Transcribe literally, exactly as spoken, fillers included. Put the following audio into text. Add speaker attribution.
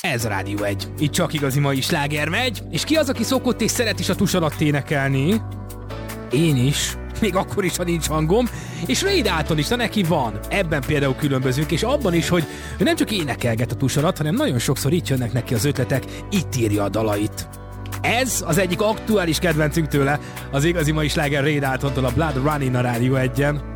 Speaker 1: Ez Rádió egy. Itt csak igazi mai sláger megy, és ki az, aki szokott és szeret is a tus alatt énekelni? Én is. Még akkor is, ha nincs hangom, és Ray Dalton is, na neki van. Ebben például különbözünk, és abban is, hogy ő nem csak énekelget a tus alatt, hanem nagyon sokszor itt jönnek neki az ötletek, itt írja a dalait. Ez az egyik aktuális kedvencünk tőle, az igazi mai sláger Ray Daltontól, a Blood Running a Rádió egyen.